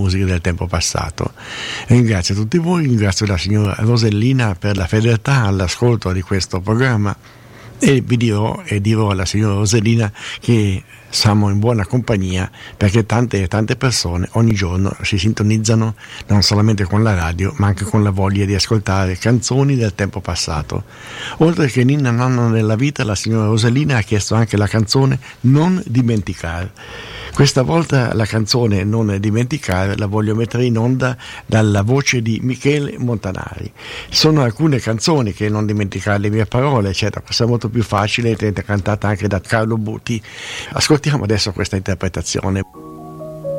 musiche del tempo passato. Ringrazio tutti voi, ringrazio la signora Rosellina per la fedeltà all'ascolto di questo programma e dirò alla signora Rosellina che siamo in buona compagnia, perché tante persone ogni giorno si sintonizzano non solamente con la radio ma anche con la voglia di ascoltare canzoni del tempo passato. Oltre che Ninna Nanna nella vita, la signora Rosellina ha chiesto anche la canzone Non dimenticare. Questa volta la canzone Non dimenticare la voglio mettere in onda dalla voce di Michele Montanari. Sono alcune canzoni che Non dimenticare le mie parole, eccetera, questa è molto più facile, è cantata anche da Carlo Buti. Ascoltiamo adesso questa interpretazione.